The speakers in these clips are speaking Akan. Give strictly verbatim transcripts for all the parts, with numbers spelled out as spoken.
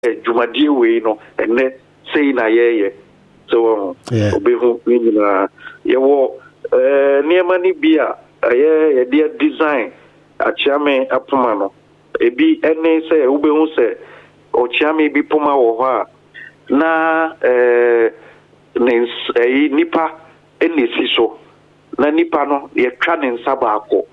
Jumadi we no and ne say na ye so obe ho nyina ye wo eh niema ni bia ye ye dia design achiame apoma no ebi ene say obe hu say ochiame bi poma wo ho a na eh ne eh nipa enesi so na nipa no ye twa ne nsa baako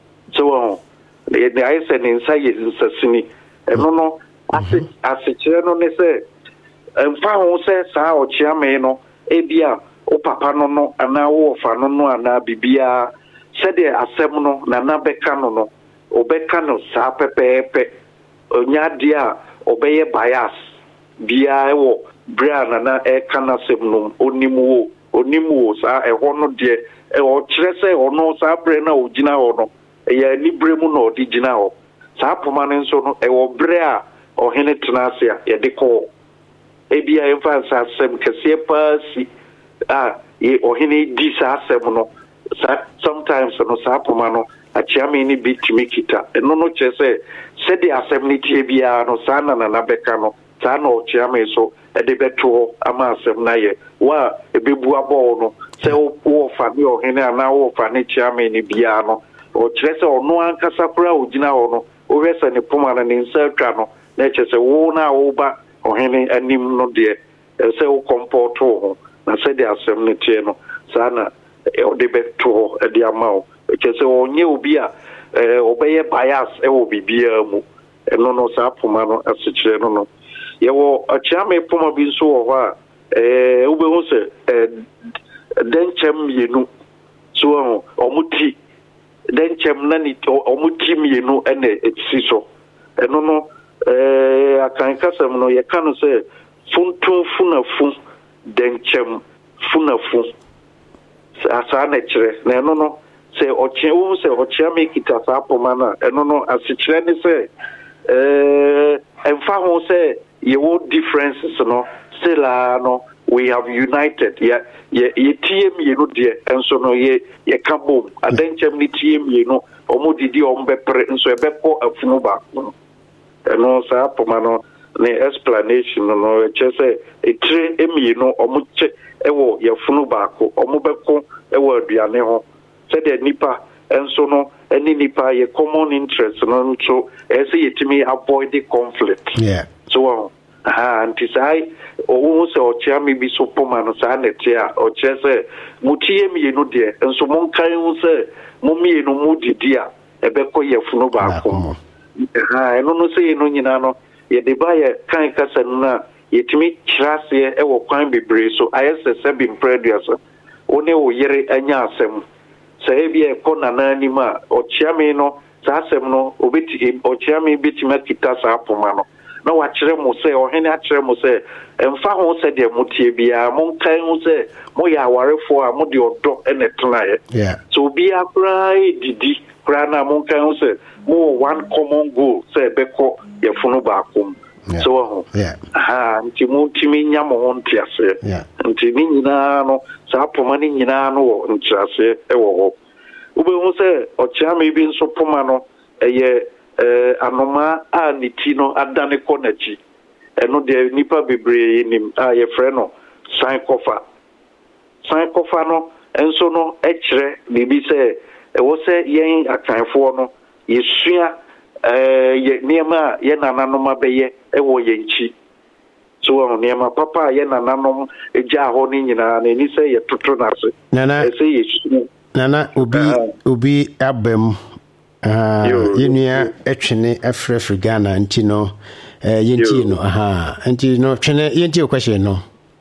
so ye ne ayi say ne nsa ye nsasini eno no ase asekire no ne say emfa ho say saa ochiame no ebia o papa no no ana wo fa no no ana bibia said the asem no na na beka no no obeka no saa pepepe onya dia obeye bias bia ewo bra na na e kana sem no onimu onimu saa e ho no de e o kire say ono saa bre na ogina ho no e ya ni bre mu no odi gina ho saa poma no nso no e wo bre a ohene tenasia ye de ko ebia emfa saa sem kese pasi ah ye ohene di saa sem no sometimes no saa poma no achiame ni bitimi kita eno no chese se de asem tie bia no saa na na beka no saa na ochiame so e de beto ama asem na ye wa ebebu abo no se wo fa ni ohene ana wo fa ni chiame ni bia no o chese ono ankasa kura ogina ho no o wese ni poma na ni nsa twa no na chese wo na wo ba ohene anim no de se wo comport ho na se de asem ni tie no saa na o de beto e de amao chese onye obi a eh obeye bias e wo bibia mu eno no saa poma no asekire no no ye wo achiame poma bi so wo ha eh ube ho se eh denchem yenu so omuti denchem na ni omuti mienu ene etsi so eno no eh akan kasam no ye kanu se funtu funafu denchem funafu asa na kire na eno no se oche wo se ochiame kita saa poma na eno no asekire ni se eh emfa ho se ye wo differences no still no we have united ye ye ye T M you no de enso no ye ye kabom adenchem ni T M you no omodidi ombepre enso ebeko afunu ba eno saa poma no ne explanation no chese etre emi no omuche ewo ye funu ba ko omobeko ewo aduane ho se de nipa enso no any nipa ye common interest no so ese yetimi avoid the conflict yeah so ah antisai o se ochiame bi so poma no sa netia o chese mutie mienu de enso monkan hu se momienu mudidi a ebeko ye funu ba ko ah eno no se eno nyina no ye de ba ye kan kasa na yetimi kirase e wo kwan bebre so ayese se bi mpreduas one o yere anya asem se bi e ko nanani ma ochiame no sa asem no obeti ochiame bitima kita sa poma no na wa kire mo se ohene a kire mo se emfa ho se de mutie bia mon kan ho se mo ya awarefo a mo de odo ene tenaye yeah so bia krai didi kra na mon kan ho se mo one common goal se beko ye funu ba kom so ho yeah aha nti mo timi nya mo ho ntiase yeah nti ni nyina no sa poma ni nyina no wo ntiase e wo ho ube ho se ochiame bi nso poma no eye eh anoma a nitino adane konachi eno de nipa bebre nim a ye frɛ no san kofa san kofa no enso no ekire bibi se e wo se yen akanfo no yesua eh ye niema ye nananoma beye e wo ye nchi so ono niema papa ye nananom eja ho ni nyina na ni se ye toto na se nana e se yesu nana obi obi abem ah yenua etwene afrefre Ghana ntino eh yenti no aha enti no twene yenti question no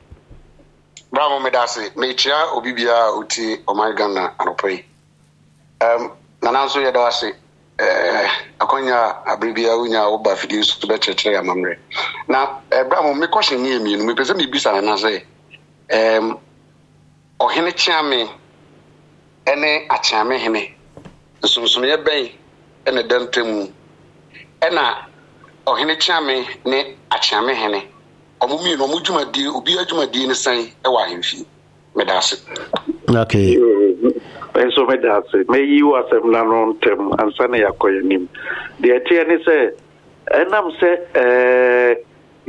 bravo medase mechia obi bia oti oman Ghana anopoi um nananso yedawase eh akonya abribia unya oba fidius to be chechere amamre na eh, bravo me question ni emi no me pese me bisa na say um ohene chiame ene achiame hene nsonsono ye ben ene dantemu ena ohene chiame ne achiame hene omumi no mujumadi obi ajumadi ne san e wa hemfi medase okay enso medase me you asem na no tem ansana yakoyenim de etie ne se enam se eh